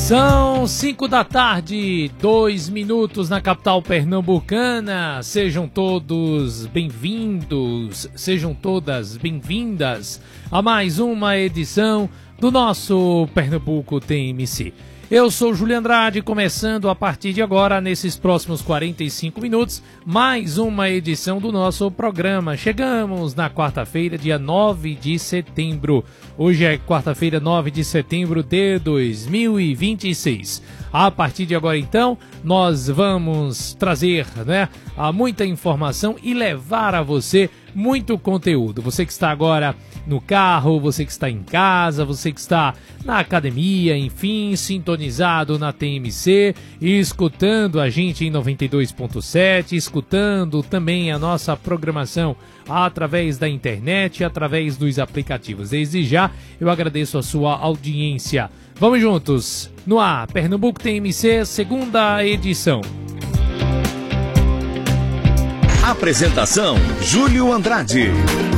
São 5 da tarde, 2 minutos na capital pernambucana. Sejam todos bem-vindos, sejam todas bem-vindas a mais uma edição do nosso Pernambuco TMC. Eu sou Júlio Andrade, começando a partir de agora, nesses próximos 45 minutos, mais uma edição do nosso programa. Chegamos na quarta-feira, dia 9 de setembro. Hoje é quarta-feira, 9 de setembro de 2026. A partir de agora, então, nós vamos trazer, muita informação e levar a você muito conteúdo. Você que está agora no carro, você que está em casa, você que está na academia, enfim, sintonizado na TMC, escutando a gente em 92.7, escutando também a nossa programação através da internet, através dos aplicativos. Desde já, eu agradeço a sua audiência. Vamos juntos no ar, Pernambuco TMC, segunda edição. Apresentação, Júlio Andrade.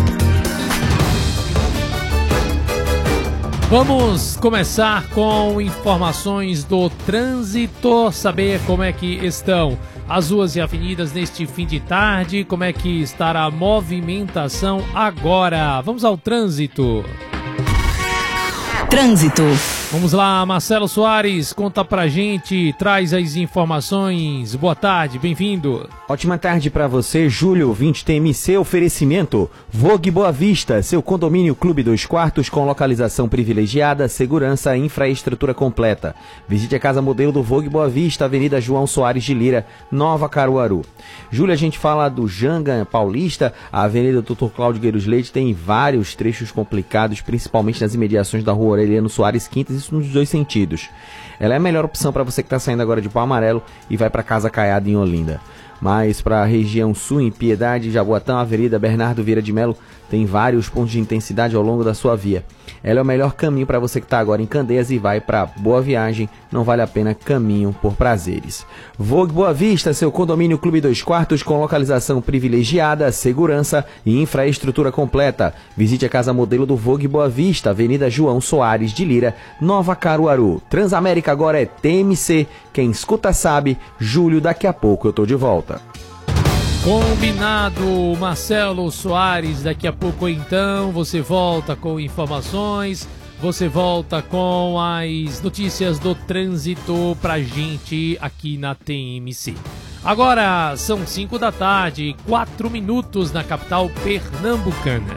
Vamos começar com informações do trânsito, saber como é que estão as ruas e avenidas neste fim de tarde, como é que estará a movimentação agora. Vamos ao trânsito. Trânsito. Vamos lá, Marcelo Soares, conta pra gente, traz as informações. Boa tarde, bem-vindo. Ótima tarde pra você, Júlio, ouvinte TMC, oferecimento Vogue Boa Vista, seu condomínio Clube 2 Quartos com localização privilegiada, segurança e infraestrutura completa. Visite a casa modelo do Vogue Boa Vista, Avenida João Soares de Lira, Nova Caruaru. Júlio, a gente fala do Janga Paulista, a Avenida Dr. Cláudio Gueiros Leite tem vários trechos complicados, principalmente nas imediações da Rua Aureliano Soares Quintas, isso nos dois sentidos. Ela é a melhor opção para você que está saindo agora de Pau Amarelo e vai para Casa Caiada em Olinda. Mas para a região sul, em Piedade, Jaboatão, Avenida Bernardo Vieira de Melo, tem vários pontos de intensidade ao longo da sua via. Ela é o melhor caminho para você que está agora em Candeias e vai para Boa Viagem, não vale a pena caminho por prazeres. Vogue Boa Vista, seu condomínio Clube 2 Quartos com localização privilegiada, segurança e infraestrutura completa. Visite a casa modelo do Vogue Boa Vista, Avenida João Soares de Lira, Nova Caruaru. Transamérica agora é TMC, quem escuta sabe. Júlio, daqui a pouco eu tô de volta. Combinado, Marcelo Soares, daqui a pouco então você volta com informações, você volta com as notícias do trânsito pra gente aqui na TMC. Agora são 5 da tarde, 4 minutos na capital pernambucana.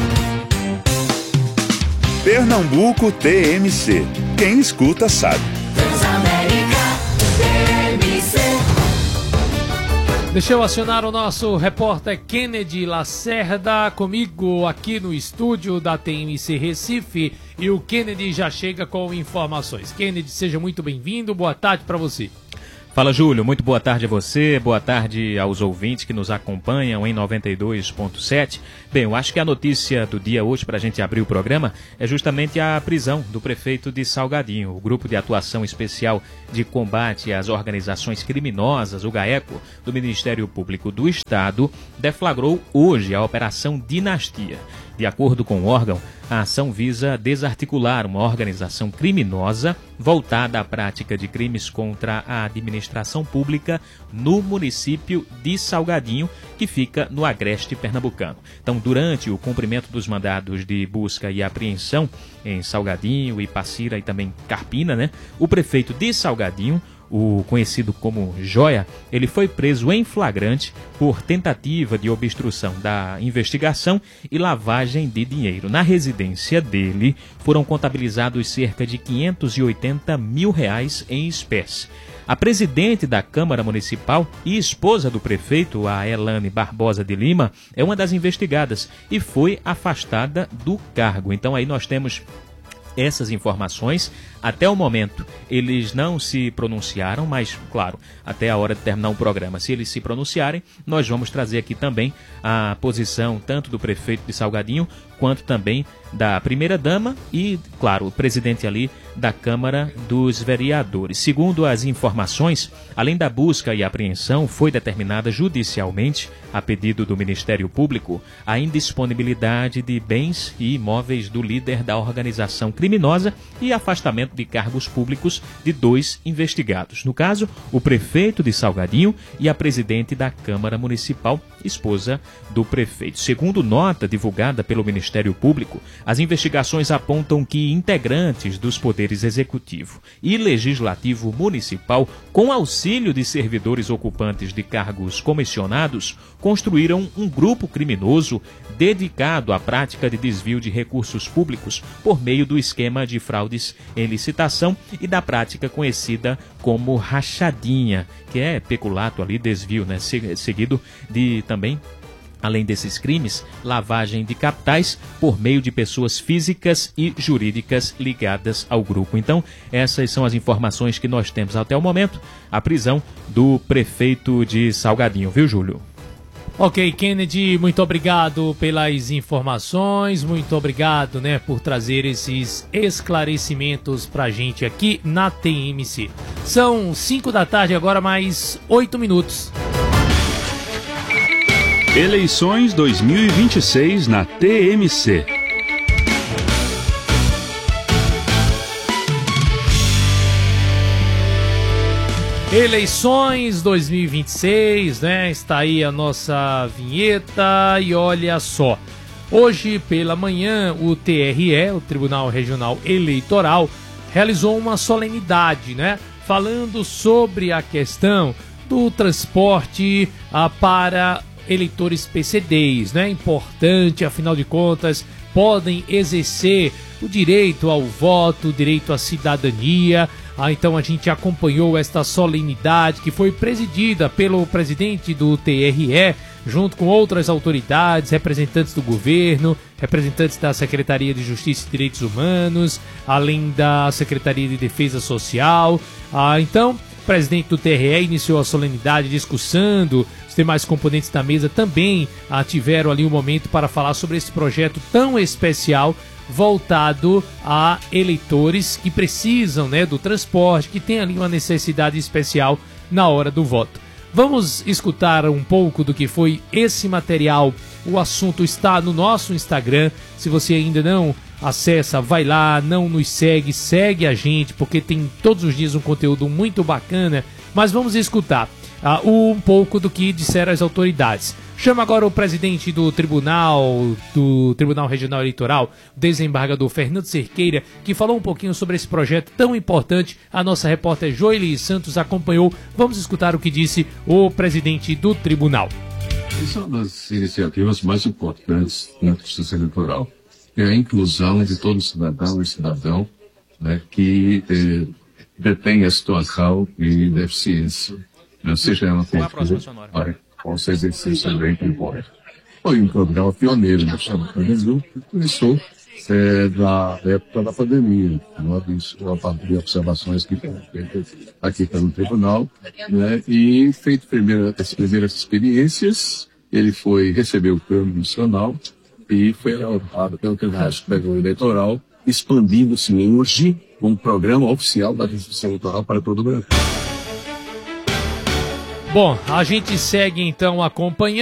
Pernambuco TMC, quem escuta sabe. Deixa eu acionar o nosso repórter Kennedy Lacerda comigo aqui no estúdio da TMC Recife e o Kennedy já chega com informações. Kennedy, seja muito bem-vindo, boa tarde para você. Fala, Júlio, muito boa tarde a você, boa tarde aos ouvintes que nos acompanham em 92.7. Bem, eu acho que a notícia do dia hoje, para a gente abrir o programa, é justamente a prisão do prefeito de Salgadinho. O Grupo de Atuação Especial de Combate às Organizações Criminosas, o GAECO, do Ministério Público do Estado, deflagrou hoje a Operação Dinastia. De acordo com o órgão, a ação visa desarticular uma organização criminosa voltada à prática de crimes contra a administração pública no município de Salgadinho, que fica no agreste pernambucano. Então, durante o cumprimento dos mandados de busca e apreensão em Salgadinho, Ipacira e também Carpina, o prefeito de Salgadinho, o conhecido como Joia, ele foi preso em flagrante por tentativa de obstrução da investigação e lavagem de dinheiro. Na residência dele foram contabilizados cerca de R$580 mil em espécie. A presidente da Câmara Municipal e esposa do prefeito, a Elane Barbosa de Lima, é uma das investigadas e foi afastada do cargo. Então aí nós temos essas informações. Até o momento eles não se pronunciaram, mas claro, até a hora de terminar o programa, se eles se pronunciarem, nós vamos trazer aqui também a posição tanto do prefeito de Salgadinho quanto também da primeira-dama e, claro, o presidente ali da Câmara dos Vereadores. Segundo as informações, além da busca e apreensão, foi determinada judicialmente, a pedido do Ministério Público, a indisponibilidade de bens e imóveis do líder da organização criminosa e afastamento de cargos públicos de 2 investigados. No caso, o prefeito de Salgadinho e a presidente da Câmara Municipal, esposa do prefeito. Segundo nota divulgada pelo Ministério Público, as investigações apontam que integrantes dos poderes executivo e legislativo municipal, com auxílio de servidores ocupantes de cargos comissionados, construíram um grupo criminoso dedicado à prática de desvio de recursos públicos por meio do esquema de fraudes em licitação e da prática conhecida como rachadinha, que é peculato ali, desvio, né? Seguido de também, além desses crimes, lavagem de capitais por meio de pessoas físicas e jurídicas ligadas ao grupo. Então, essas são as informações que nós temos até o momento. A prisão do prefeito de Salgadinho, viu, Júlio? Ok, Kennedy, muito obrigado pelas informações, muito obrigado, né, por trazer esses esclarecimentos pra gente aqui na TMC. São 5 da tarde agora, mais 8 minutos. Eleições 2026 na TMC. Eleições 2026, né? Está aí a nossa vinheta e olha só. Hoje pela manhã o TRE, o Tribunal Regional Eleitoral, realizou uma solenidade, né? Falando sobre a questão do transporte para eleitores PCDs, né? Importante, afinal de contas, podem exercer o direito ao voto, o direito à cidadania. Então a gente acompanhou esta solenidade que foi presidida pelo presidente do TRE, junto com outras autoridades, representantes do governo, representantes da Secretaria de Justiça e Direitos Humanos, além da Secretaria de Defesa Social. Então, o presidente do TRE iniciou a solenidade discussando. Os demais componentes da mesa também tiveram ali um momento para falar sobre esse projeto tão especial voltado a eleitores que precisam, né, do transporte, que tem ali uma necessidade especial na hora do voto. Vamos escutar um pouco do que foi esse material. O assunto está no nosso Instagram. Se você ainda não acessa, vai lá, não nos segue, segue a gente, porque tem todos os dias um conteúdo muito bacana. Mas vamos escutar um pouco do que disseram as autoridades. Chama agora o presidente do Tribunal Regional Eleitoral, o desembargador Fernando Cerqueira, que falou um pouquinho sobre esse projeto tão importante. A nossa repórter Joely Santos acompanhou. Vamos escutar o que disse o presidente do tribunal. Essa é uma das iniciativas mais importantes na Justiça Eleitoral, é a inclusão de todo cidadão e cidadão, né, que detém a situação de deficiência, seja ela com seu exercício também que importa. Foi um programa pioneiro no estado do Brasil, que começou na época da pandemia, a partir de observações que foram feitas aqui pelo tribunal, né, e feito as primeiras experiências, ele recebeu o prêmio nacional e foi elaborado pelo Tribunal Superior Eleitoral, expandindo-se hoje um programa oficial da Justiça Eleitoral para todo o Brasil. Bom, a gente segue então acompanhando.